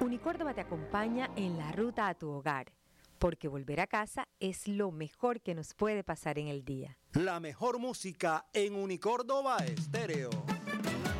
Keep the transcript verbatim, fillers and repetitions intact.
Unicórdoba te acompaña en la ruta a tu hogar, porque volver a casa es lo mejor que nos puede pasar en el día. La mejor música en Unicórdoba Estéreo.